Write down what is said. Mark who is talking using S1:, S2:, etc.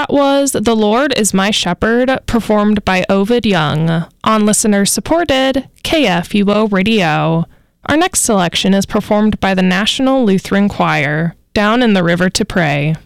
S1: That was The Lord is My Shepherd, performed by Ovid Young, on listener-supported KFUO Radio. Our next selection is performed by the National Lutheran Choir, Down in the River to Pray.